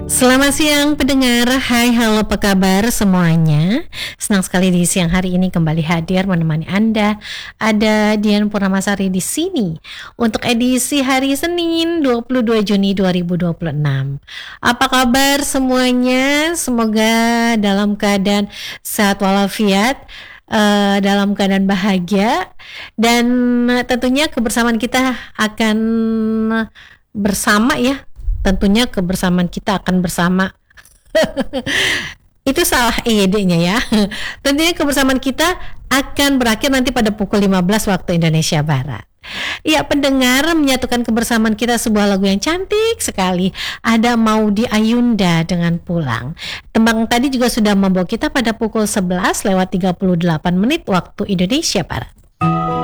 Selamat siang pendengar, hai halo apa kabar semuanya. Senang sekali di siang hari ini kembali hadir menemani Anda. Ada Dian Purnamasari di sini untuk edisi hari Senin 22 Juni 2026. Apa kabar semuanya? Semoga dalam keadaan sehat walafiat, dalam keadaan bahagia, dan tentunya kebersamaan kita akan bersama ya. Tentunya kebersamaan kita akan bersama. Itu salah EYD-nya ya. Tentunya kebersamaan kita akan berakhir nanti pada pukul 15 waktu Indonesia Barat. Ya, pendengar, menyatukan kebersamaan kita sebuah lagu yang cantik sekali. Ada Maudy Ayunda dengan Pulang. Tembang tadi juga sudah membawa kita pada pukul 11 lewat 38 menit waktu Indonesia Barat.